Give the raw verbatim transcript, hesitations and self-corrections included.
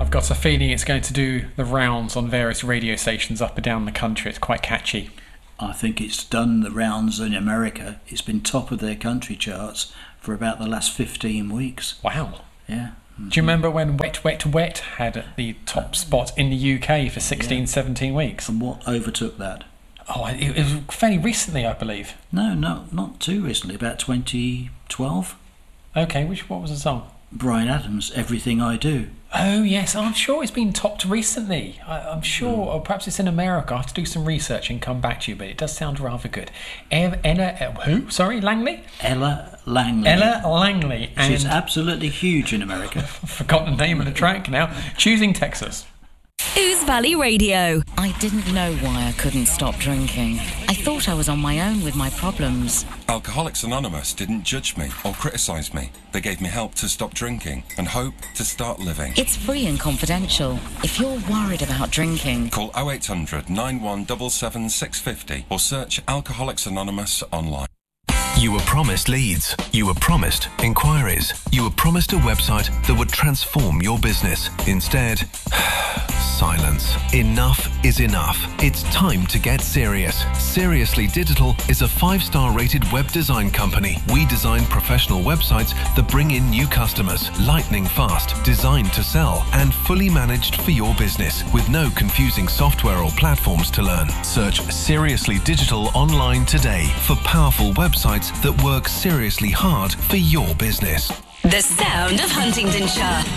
I've got a feeling it's going to do the rounds on various radio stations up and down the country. It's quite catchy. I think it's done the rounds in America. It's been top of their country charts for about the last fifteen weeks. Wow. Yeah. Mm-hmm. Do you remember when Wet Wet Wet had the top spot in the U K for sixteen, yeah. seventeen weeks? And what overtook that? Oh, it, it was fairly recently, I believe. No, no, not too recently, about twenty twelve. Okay, which what was the song? Bryan Adams, Everything I Do. Oh, yes, I'm sure it's been topped recently. I, I'm sure, mm. or perhaps it's in America. I have to do some research and come back to you, but it does sound rather good. Ella, Ella who? Sorry, Langley? Ella Langley. Ella Langley. She's absolutely huge in America. I've forgotten the name of the track now. Choosing Texas. Ouse Valley Radio. I didn't know why I couldn't stop drinking. I thought I was on my own with my problems. Alcoholics Anonymous didn't judge me or criticise me. They gave me help to stop drinking and hope to start living. It's free and confidential. If you're worried about drinking, call oh eight hundred, nine one seven seven, six five oh or search Alcoholics Anonymous online. You were promised leads. You were promised inquiries. You were promised a website that would transform your business. Instead, silence. Enough is enough. It's time to get serious. Seriously Digital is a five-star rated web design company. We design professional websites that bring in new customers, lightning fast, designed to sell, and fully managed for your business with no confusing software or platforms to learn. Search Seriously Digital online today for powerful websites that work seriously hard for your business. The sound of Huntingdonshire.